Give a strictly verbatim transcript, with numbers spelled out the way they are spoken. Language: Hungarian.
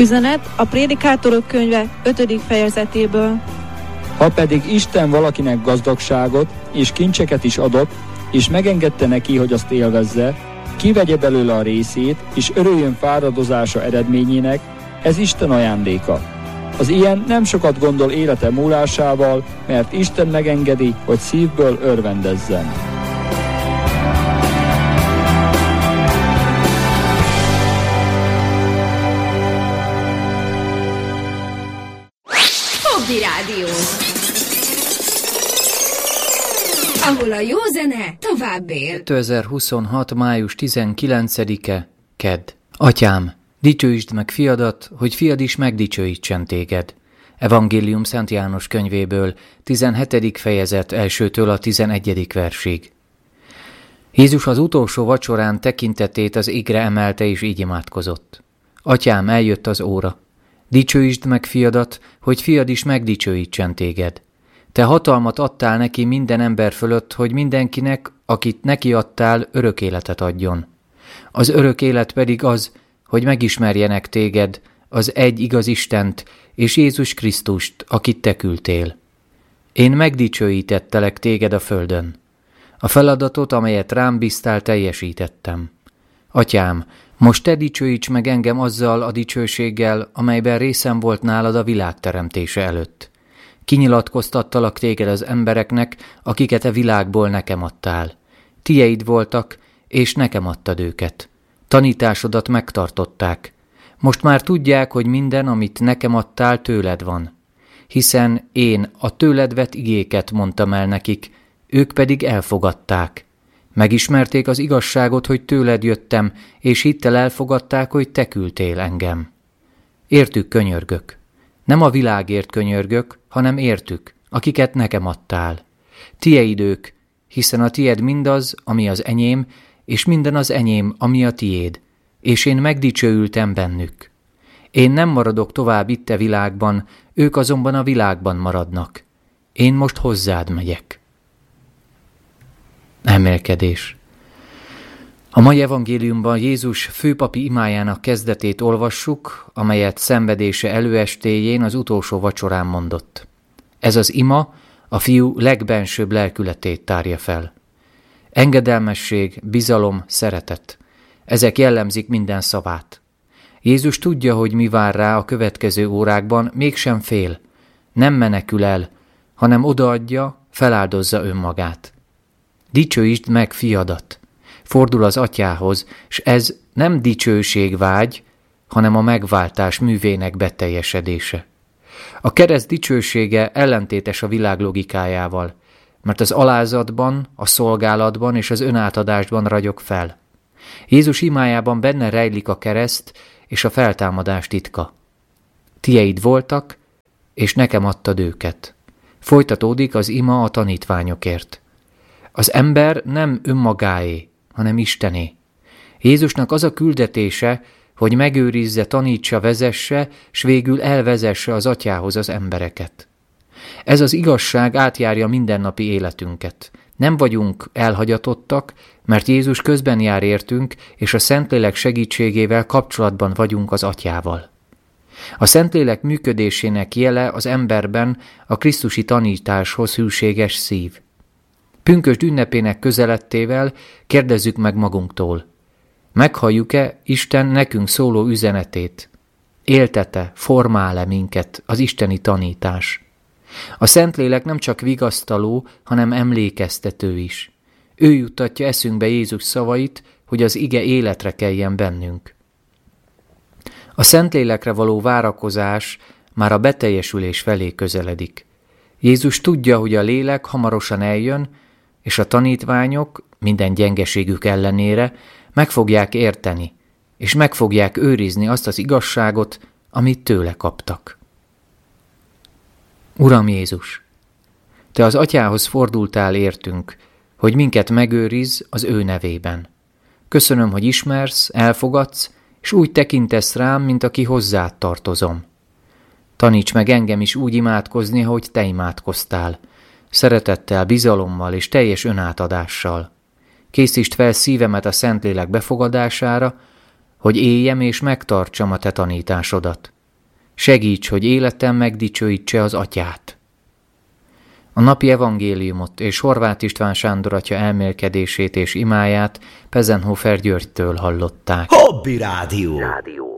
Üzenet a Prédikátorok könyve ötödik fejezetéből. Ha pedig Isten valakinek gazdagságot és kincseket is adott, és megengedte neki, hogy azt élvezze, kivegye belőle a részét, és örüljön fáradozása eredményének, ez Isten ajándéka. Az ilyen nem sokat gondol élete múlásával, mert Isten megengedi, hogy szívből örvendezzen. Hobby Rádió, ahol a jó zene tovább él. kétezer-huszonhat. május tizenkilencedike, kedd. Atyám, dicsőítsd meg fiadat, hogy fiad is megdicsőítsen téged. Evangélium Szent János könyvéből, tizenhetedik fejezet elsőtől a tizenegyedik versig. Jézus az utolsó vacsorán tekintetét az égre emelte és így imádkozott. Atyám, eljött az óra. Dicsőítsd meg fiadat, hogy fiad is megdicsőítsen téged. Te hatalmat adtál neki minden ember fölött, hogy mindenkinek, akit neki adtál, örök életet adjon. Az örök élet pedig az, hogy megismerjenek téged, az egy igaz Istent, és Jézus Krisztust, akit te küldtél. Én megdicsőítettelek téged a földön. A feladatot, amelyet rám bíztál, teljesítettem. Atyám, most te dicsőíts meg engem azzal a dicsőséggel, amelyben részem volt nálad a világ teremtése előtt. Kinyilatkoztattalak téged az embereknek, akiket a világból nekem adtál. Tieid voltak, és nekem adtad őket. Tanításodat megtartották. Most már tudják, hogy minden, amit nekem adtál, tőled van. Hiszen én a tőled vett igéket mondtam el nekik, ők pedig elfogadták. Megismerték az igazságot, hogy tőled jöttem, és hittel elfogadták, hogy te küldtél engem. Értük könyörgök. Nem a világért könyörgök, hanem értük, akiket nekem adtál. Tieid ők, hiszen a tied mindaz, ami az enyém, és minden az enyém, ami a tiéd, és én megdicsőültem bennük. Én nem maradok tovább itt a világban, ők azonban a világban maradnak. Én most hozzád megyek. Emelkedés. A mai evangéliumban Jézus főpapi imájának kezdetét olvassuk, amelyet szenvedése előestéjén az utolsó vacsorán mondott. Ez az ima a fiú legbensőbb lelkületét tárja fel. Engedelmesség, bizalom, szeretet. Ezek jellemzik minden szavát. Jézus tudja, hogy mi vár rá a következő órákban, mégsem fél. Nem menekül el, hanem odaadja, feláldozza önmagát. Dicsőítsd meg fiadat. Fordul az atyához, s ez nem dicsőségvágy, hanem a megváltás művének beteljesedése. A kereszt dicsősége ellentétes a világ logikájával, mert az alázatban, a szolgálatban és az önátadásban ragyog fel. Jézus imájában benne rejlik a kereszt és a feltámadás titka. Tieid voltak, és nekem adtad őket. Folytatódik az ima a tanítványokért. Az ember nem önmagáé, hanem Istené. Jézusnak az a küldetése, hogy megőrizze, tanítsa, vezesse, s végül elvezesse az atyához az embereket. Ez az igazság átjárja mindennapi életünket. Nem vagyunk elhagyatottak, mert Jézus közben jár értünk, és a Szentlélek segítségével kapcsolatban vagyunk az atyával. A Szentlélek működésének jele az emberben a krisztusi tanításhoz hűséges szív. Pünkösd ünnepének közelettével kérdezzük meg magunktól. Meghalljuk-e Isten nekünk szóló üzenetét? Éltete, formál-e minket az isteni tanítás? A Szentlélek nem csak vigasztaló, hanem emlékeztető is. Ő juttatja eszünkbe Jézus szavait, hogy az ige életre keljen bennünk. A Szentlélekre való várakozás már a beteljesülés felé közeledik. Jézus tudja, hogy a lélek hamarosan eljön, és a tanítványok minden gyengeségük ellenére meg fogják érteni, és meg fogják őrizni azt az igazságot, amit tőle kaptak. Uram Jézus, Te az atyához fordultál értünk, hogy minket megőriz az ő nevében. Köszönöm, hogy ismersz, elfogadsz, és úgy tekintesz rám, mint aki hozzád tartozom. Taníts meg engem is úgy imádkozni, ahogy Te imádkoztál, szeretettel, bizalommal és teljes önátadással. Készítsd fel szívemet a Szentlélek befogadására, hogy éljem és megtartsam a te tanításodat. Segíts, hogy életem megdicsőítse az Atyát. A napi evangéliumot és Horváth István Sándor atya elmélkedését és imáját Pezenhofer Györgytől hallották. Hobby Rádió. Rádió.